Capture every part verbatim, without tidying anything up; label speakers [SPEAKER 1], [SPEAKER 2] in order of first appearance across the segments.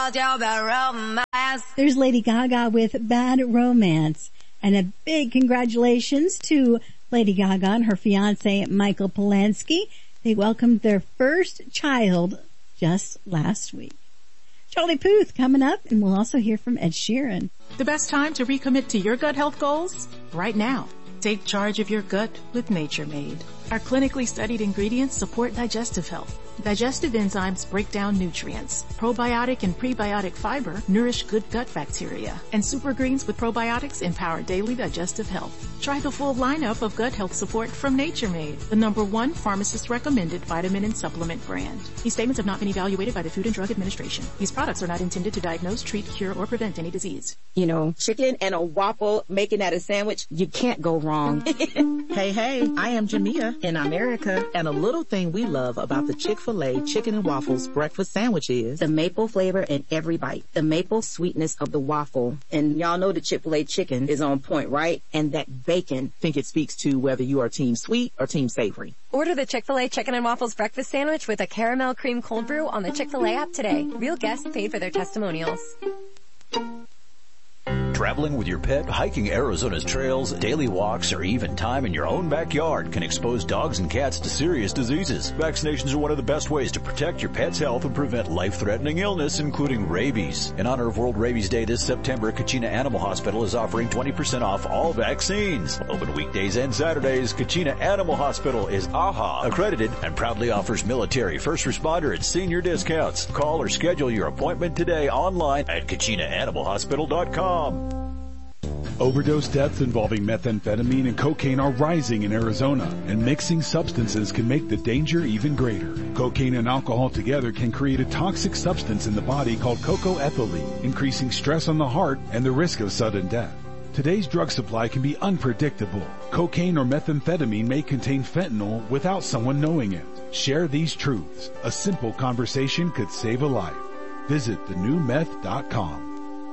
[SPEAKER 1] There's Lady Gaga with Bad Romance. And a big congratulations to Lady Gaga and her fiancé, Michael Polanski. They welcomed their first child just last week. Charlie Puth coming up, and we'll also hear from Ed Sheeran.
[SPEAKER 2] The best time to recommit to your gut health goals? Right now. Take charge of your gut with Nature Made. Our clinically studied ingredients support digestive health. Digestive enzymes break down nutrients. Probiotic and prebiotic fiber nourish good gut bacteria. And super greens with probiotics empower daily digestive health. Try the full lineup of gut health support from Nature Made, the number one pharmacist-recommended vitamin and supplement brand. These statements have not been evaluated by the Food and Drug Administration. These products are not intended to diagnose, treat, cure, or prevent any disease.
[SPEAKER 3] You know, chicken and a waffle, making that a sandwich, you can't go wrong.
[SPEAKER 4] Hey, hey, I am Jamia in America, and a little thing we love about the Chick-fil-A Chicken and Waffles breakfast sandwich is
[SPEAKER 3] the maple flavor in every bite, the maple sweetness of the waffle. And y'all know the Chick-fil-A chicken is on point, right? And that bacon.
[SPEAKER 4] I think it speaks to whether you are team sweet or team savory.
[SPEAKER 5] Order the Chick-fil-A Chicken and Waffles breakfast sandwich with a caramel cream cold brew on the Chick-fil-A app today. Real guests paid for their testimonials.
[SPEAKER 6] Traveling with your pet, hiking Arizona's trails, daily walks, or even time in your own backyard can expose dogs and cats to serious diseases. Vaccinations are one of the best ways to protect your pet's health and prevent life-threatening illness, including rabies. In honor of World Rabies Day this September, Kachina Animal Hospital is offering twenty percent off all vaccines. Open weekdays and Saturdays, Kachina Animal Hospital is A H A accredited and proudly offers military, first responder, and senior discounts. Call or schedule your appointment today online at kachina animal hospital dot com.
[SPEAKER 7] Overdose deaths involving methamphetamine and cocaine are rising in Arizona, and mixing substances can make the danger even greater. Cocaine and alcohol together can create a toxic substance in the body called cocoethylene, increasing stress on the heart and the risk of sudden death. Today's drug supply can be unpredictable. Cocaine or methamphetamine may contain fentanyl without someone knowing it. Share these truths. A simple conversation could save a life. Visit the new meth dot com.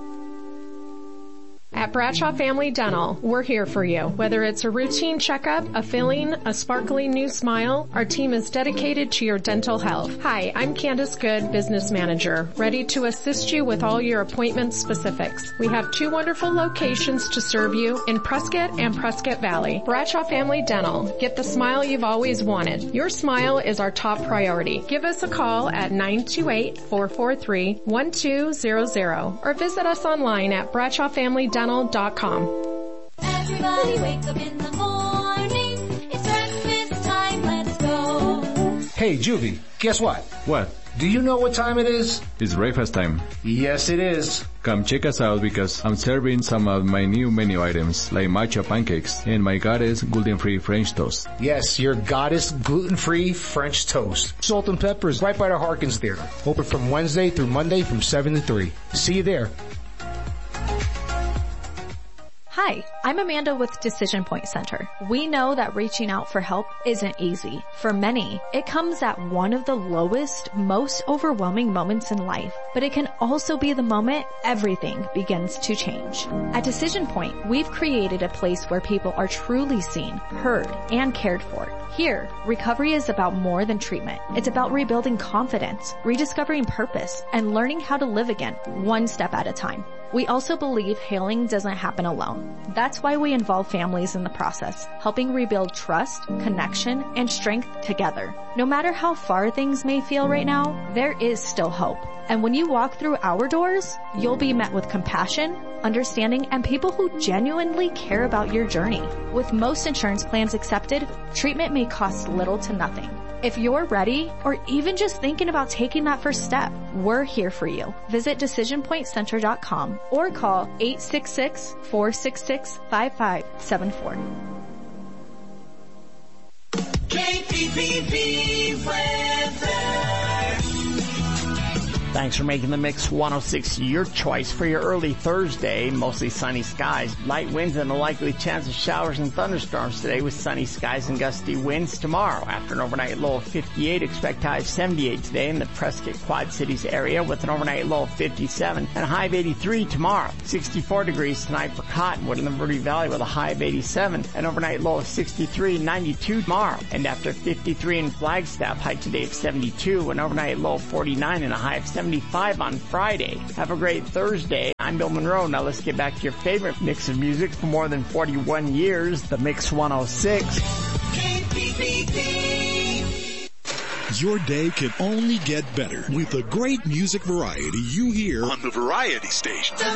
[SPEAKER 8] At Bradshaw Family Dental, we're here for you. Whether it's a routine checkup, a filling, a sparkling new smile, our team is dedicated to your dental health. Hi, I'm Candace Good, Business Manager, ready to assist you with all your appointment specifics. We have two wonderful locations to serve you in Prescott and Prescott Valley. Bradshaw Family Dental. Get the smile you've always wanted. Your smile is our top priority. Give us a call at nine two eight, four four three, one two zero zero or visit us online at bradshaw family dental dot com.
[SPEAKER 9] Everybody wakes up in the morning. It's breakfast time, let's go.
[SPEAKER 10] Hey, Juvie, guess what?
[SPEAKER 11] What?
[SPEAKER 10] Do you know what time it is?
[SPEAKER 11] It's breakfast time.
[SPEAKER 10] Yes, it is.
[SPEAKER 11] Come check us out because I'm serving some of my new menu items like matcha pancakes and my Goddess gluten-free French toast.
[SPEAKER 10] Yes, your Goddess gluten-free French toast. Salt and Pepper is right by the Harkins Theater. Open from Wednesday through Monday from seven to three. See you there.
[SPEAKER 12] Hi, I'm Amanda with Decision Point Center. We know that reaching out for help isn't easy. For many, it comes at one of the lowest, most overwhelming moments in life, but it can also be the moment everything begins to change. At Decision Point, we've created a place where people are truly seen, heard, and cared for. Here, recovery is about more than treatment. It's about rebuilding confidence, rediscovering purpose, and learning how to live again, one step at a time. We also believe healing doesn't happen alone. That's why we involve families in the process, helping rebuild trust, connection, and strength together. No matter how far things may feel right now, there is still hope. And when you walk through our doors, you'll be met with compassion, understanding, and people who genuinely care about your journey. With most insurance plans accepted, treatment may cost little to nothing. If you're ready, or even just thinking about taking that first step, we're here for you. Visit decision point center dot com or call eight six six, four six six, five five seven four.
[SPEAKER 9] K P P B weather.
[SPEAKER 13] Thanks for making the Mix one oh six your choice for your early Thursday. Mostly sunny skies, light winds, and a likely chance of showers and thunderstorms today with sunny skies and gusty winds tomorrow. After an overnight low of fifty-eight, expect high of seventy-eight today in the Prescott Quad Cities area with an overnight low of fifty-seven and a high of eighty-three tomorrow. sixty-four degrees tonight for Cottonwood in the Verde Valley with a high of eighty-seven, an overnight low of sixty-three, ninety-two tomorrow. And after fifty-three in Flagstaff, high today of seventy-two, an overnight low of forty-nine and a high of seventy-two seventy-five on Friday. Have a great Thursday. I'm Bill Monroe. Now let's get back to your favorite mix of music for more than forty-one years, the Mix one oh six.
[SPEAKER 14] K P P P. Your day can only get better with the great music variety you hear on the Variety Station.